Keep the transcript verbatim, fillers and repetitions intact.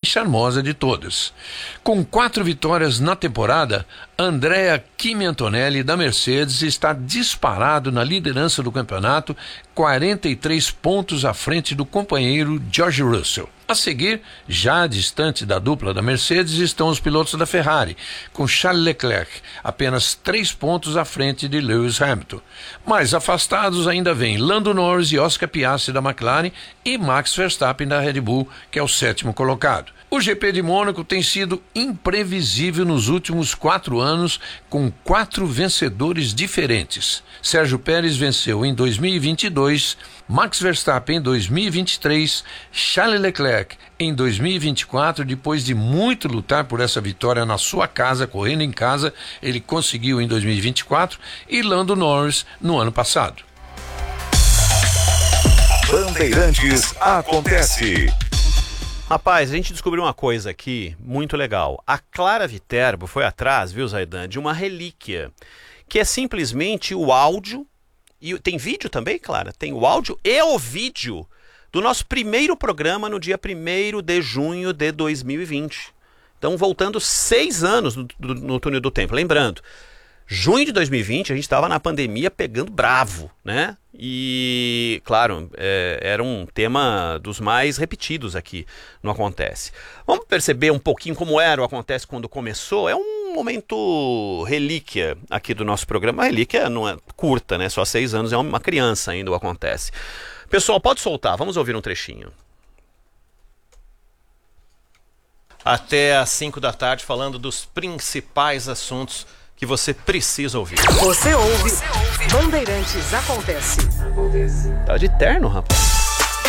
charmosa de todas. Com quatro vitórias na temporada, Andrea Kimi Antonelli da Mercedes está disparado na liderança do campeonato, quarenta e três pontos à frente do companheiro George Russell. A seguir, já distante da dupla da Mercedes, estão os pilotos da Ferrari, com Charles Leclerc apenas três pontos à frente de Lewis Hamilton. Mais afastados ainda vêm Lando Norris e Oscar Piastri da McLaren e Max Verstappen da Red Bull, que é o sétimo colocado. O G P de Mônaco tem sido imprevisível nos últimos quatro anos, com quatro vencedores diferentes. Sérgio Pérez venceu em dois mil e vinte e dois, Max Verstappen em dois mil e vinte e três, Charles Leclerc em dois mil e vinte e quatro, depois de muito lutar por essa vitória na sua casa, correndo em casa, ele conseguiu em dois mil e vinte e quatro, e Lando Norris no ano passado. Bandeirantes acontece. Rapaz, a gente descobriu uma coisa aqui muito legal. A Clara Viterbo foi atrás, viu, Zaidan, de uma relíquia, que é simplesmente o áudio, e tem vídeo também, Clara? Tem o áudio e o vídeo do nosso primeiro programa no dia primeiro de junho de dois mil e vinte. Então, voltando seis anos no, no, no túnel do tempo. Lembrando, junho de dois mil e vinte, a gente estava na pandemia pegando bravo, né? E, claro, é, era um tema dos mais repetidos aqui no Acontece. Vamos perceber um pouquinho como era o Acontece quando começou? É um momento relíquia aqui do nosso programa. A relíquia não é curta, né? Só seis anos, é uma criança ainda o Acontece. Pessoal, pode soltar, vamos ouvir um trechinho. Até às cinco da tarde, falando dos principais assuntos que você precisa ouvir. Você ouve, Bandeirantes Acontece. Tá de terno, rapaz.